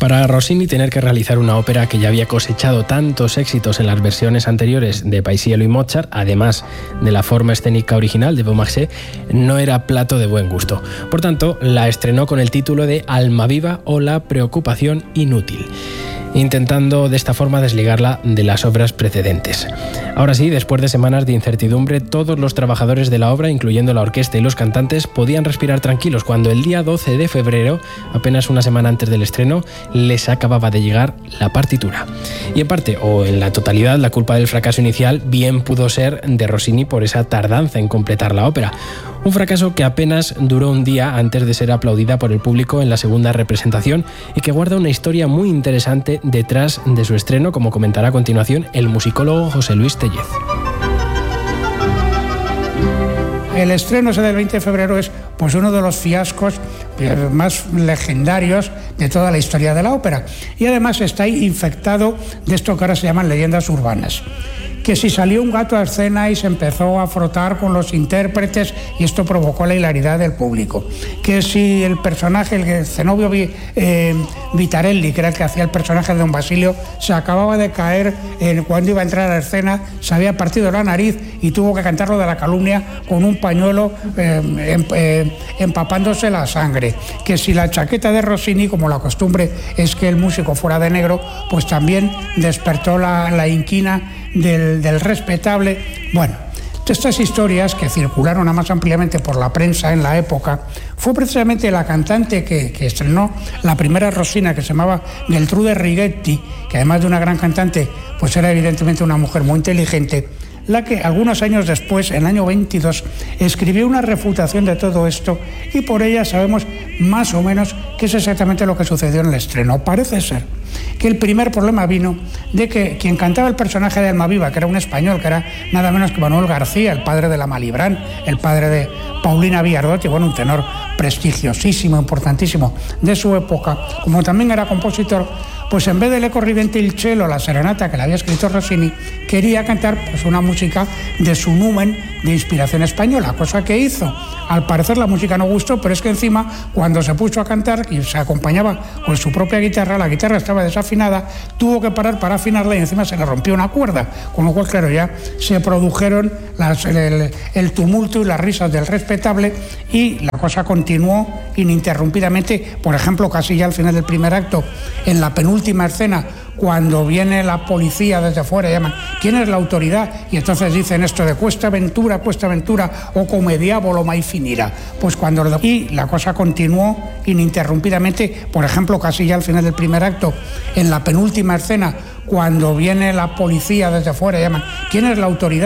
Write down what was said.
Para Rossini, tener que realizar una ópera que ya había cosechado tantos éxitos en las versiones anteriores de Paisiello y Mozart, además de la forma escénica original de Beaumarchais, no era plato de buen gusto. Por tanto, la estrenó con el título de Almaviva o La preocupación inútil, intentando de esta forma desligarla de las obras precedentes. Ahora sí, después de semanas de incertidumbre, todos los trabajadores de la obra, incluyendo la orquesta y los cantantes, podían respirar tranquilos cuando el día 12 de febrero, apenas una semana antes del estreno, les acababa de llegar la partitura. Y en parte, o en la totalidad, la culpa del fracaso inicial bien pudo ser de Rossini por esa tardanza en completar la ópera. Un fracaso que apenas duró un día antes de ser aplaudida por el público en la segunda representación y que guarda una historia muy interesante detrás de su estreno, como comentará a continuación el musicólogo José Luis Tellez. El estreno ese del 20 de febrero es pues uno de los fiascos más legendarios de toda la historia de la ópera. Y además está ahí infectado de esto que ahora se llaman leyendas urbanas. Que si salió un gato a escena y se empezó a frotar con los intérpretes y esto provocó la hilaridad del público. Que si el personaje, el Zenobio Vitarelli, que era el que hacía el personaje de Don Basilio, se acababa de caer cuando iba a entrar a la escena, se había partido la nariz y tuvo que cantarlo de la calumnia con un pañuelo empapándose la sangre. Que si la chaqueta de Rossini, como la costumbre es que el músico fuera de negro, pues también despertó la inquina del respetable. Bueno, estas historias que circularon más ampliamente por la prensa en la época, fue precisamente la cantante que estrenó la primera Rossini, que se llamaba Geltrude Righetti, que además de una gran cantante, pues era evidentemente una mujer muy inteligente, la que algunos años después, en el año 22, escribió una refutación de todo esto y por ella sabemos más o menos qué es exactamente lo que sucedió en el estreno. Parece ser que el primer problema vino de que quien cantaba el personaje de Almaviva, que era un español, que era nada menos que Manuel García, el padre de la Malibran, el padre de Paulina Viardot, bueno, un tenor prestigiosísimo, importantísimo de su época, como también era compositor, pues en vez del Eco Ridente il Cielo, la serenata que le había escrito Rossini, quería cantar pues una música de su numen de inspiración española, cosa que hizo. Al parecer la música no gustó, pero es que encima cuando se puso a cantar y se acompañaba con su propia guitarra, la guitarra estaba desafinada, tuvo que parar para afinarla y encima se le rompió una cuerda, con lo cual claro, ya se produjeron el tumulto y las risas del respetable y la cosa continuó ininterrumpidamente. Por ejemplo, casi ya al final del primer acto, en la penúltima escena, cuando viene la policía desde fuera, llaman ¿quién es la autoridad? Y entonces dicen esto de cuesta ventura o come diavolo mai finirà. Pues y la cosa continuó ininterrumpidamente. Por ejemplo, casi ya al final del primer acto, en la penúltima escena, cuando viene la policía desde fuera, llaman ¿quién es la autoridad?